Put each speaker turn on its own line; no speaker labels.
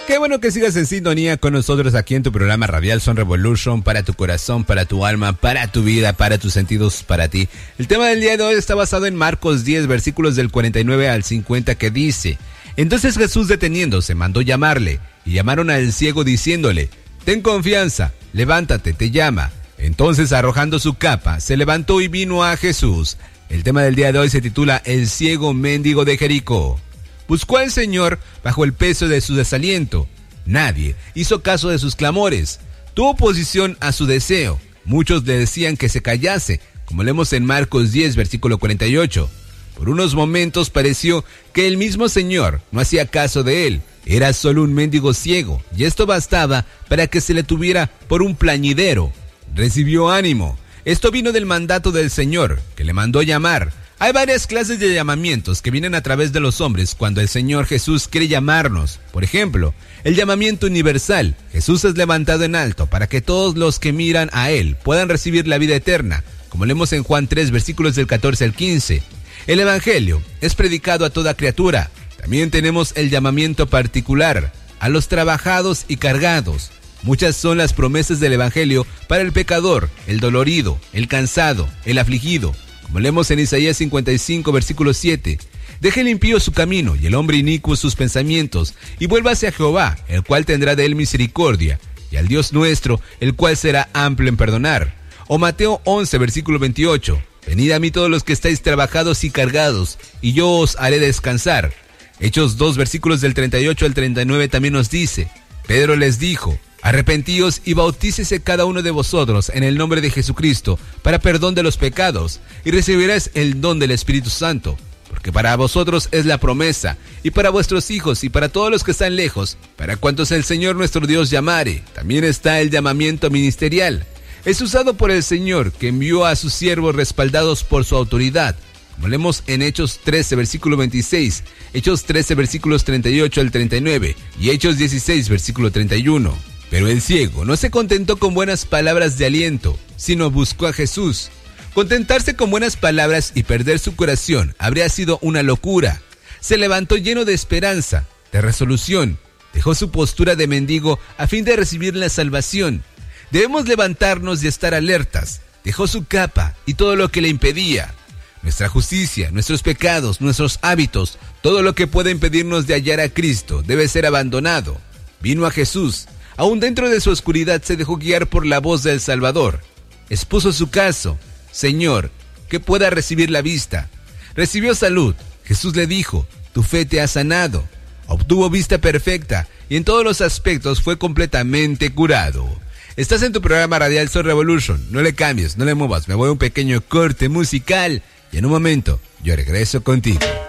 Qué bueno que sigas en sintonía con nosotros aquí en tu programa radial Son Revolution, para tu corazón, para tu alma, para tu vida, para tus sentidos, para ti. El tema del día de hoy está basado en Marcos 10, versículos del 49 al 50, que dice: Entonces Jesús, deteniéndose, mandó llamarle, y llamaron al ciego diciéndole: Ten confianza, levántate, te llama. Entonces, arrojando su capa, se levantó y vino a Jesús. El tema del día de hoy se titula El ciego mendigo de Jericó. Buscó al Señor bajo el peso de su desaliento. Nadie hizo caso de sus clamores. Tuvo oposición a su deseo. Muchos le decían que se callase, como leemos en Marcos 10, versículo 48. Por unos momentos pareció que el mismo Señor no hacía caso de él. Era solo un mendigo ciego, y esto bastaba para que se le tuviera por un plañidero. Recibió ánimo. Esto vino del mandato del Señor, que le mandó llamar. Hay varias clases de llamamientos que vienen a través de los hombres cuando el Señor Jesús quiere llamarnos. Por ejemplo, el llamamiento universal. Jesús es levantado en alto para que todos los que miran a Él puedan recibir la vida eterna, como leemos en Juan 3, versículos del 14 al 15. El Evangelio es predicado a toda criatura. También tenemos el llamamiento particular, a los trabajados y cargados. Muchas son las promesas del Evangelio para el pecador, el dolorido, el cansado, el afligido. Como leemos en Isaías 55, versículo 7. Deje el impío su camino y el hombre inicuo sus pensamientos, y vuelva hacia Jehová, el cual tendrá de él misericordia, y al Dios nuestro, el cual será amplio en perdonar. O Mateo 11, versículo 28. Venid a mí todos los que estáis trabajados y cargados, y yo os haré descansar. Hechos 2, versículos del 38 al 39 también nos dice: Pedro les dijo: Arrepentíos y bautícese cada uno de vosotros en el nombre de Jesucristo para perdón de los pecados, y recibiréis el don del Espíritu Santo, porque para vosotros es la promesa, y para vuestros hijos, y para todos los que están lejos, para cuantos el Señor nuestro Dios llamare. También está el llamamiento ministerial. Es usado por el Señor, que envió a sus siervos respaldados por su autoridad, como leemos en Hechos 13, versículo 26, Hechos 13, versículos 38 al 39, y Hechos 16, versículo 31. Pero el ciego no se contentó con buenas palabras de aliento, sino buscó a Jesús. Contentarse con buenas palabras y perder su curación habría sido una locura. Se levantó lleno de esperanza, de resolución. Dejó su postura de mendigo a fin de recibir la salvación. Debemos levantarnos y estar alertas. Dejó su capa y todo lo que le impedía. Nuestra justicia, nuestros pecados, nuestros hábitos, todo lo que puede impedirnos de hallar a Cristo debe ser abandonado. Vino a Jesús. Aún dentro de su oscuridad se dejó guiar por la voz del Salvador. Expuso su caso: Señor, que pueda recibir la vista. Recibió salud. Jesús le dijo: tu fe te ha sanado. Obtuvo vista perfecta y en todos los aspectos fue completamente curado. Estás en tu programa radial Son Revolution. No le cambies, no le muevas. Me voy a un pequeño corte musical y en un momento yo regreso contigo.